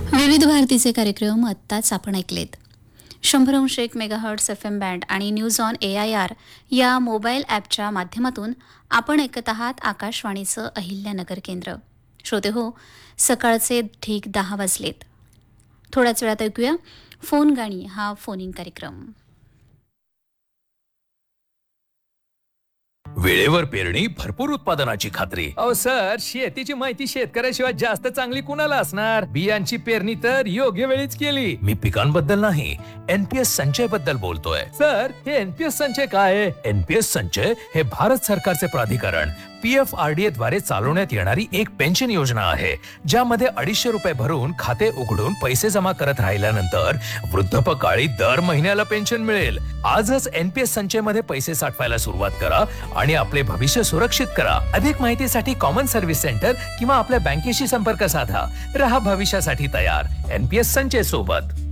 विविध भारतीचे कार्यक्रम आत्ताच आपण ऐकलेत. 100.1 मेगाहर्ट्स FM बँड आणि न्यूज ऑन AIR या मोबाईल ॲपच्या माध्यमातून आपण ऐकत आहात आकाशवाणीचं अहिल्यानगर केंद्र. श्रोते हो, सकाळचे ठीक 10 वाजलेत. थोड्याच वेळात ऐकूया फोन गाणी हा फोनिंग कार्यक्रम. वेळेवर पेरणी, भरपूर उत्पादनाची खात्री. अहो सर, शेतीची माहिती शेतकऱ्याशिवाय जास्त चांगली कुणाला असणार? बियांची पेरणी तर योग्य वेळीच केली. मी पिकांबद्दल नाही, NPS संचय बद्दल बोलतोय. सर, हे NPS संचय काय आहे? NPS संचय हे भारत सरकारचे प्राधिकरण PFRDA द्वारे चालवण्यात येणारी एक पेन्शन योजना आहे, ज्यामध्ये 250 रुपये भरून खाते उघडून पैसे जमा करत राहिल्यानंतर वृद्धापकाळी दर महिन्याला पेन्शन मिळेल. आजच NPS संचय मध्ये पैसे साठवायला सुरुवात करा आणि आपले भविष्य सुरक्षित करा. अधिक माहितीसाठी कॉमन सर्व्हिस सेंटर किंवा आपल्या बँकेशी संपर्क साधा. रहा भविष्यासाठी तयार NPS संचय सोबत.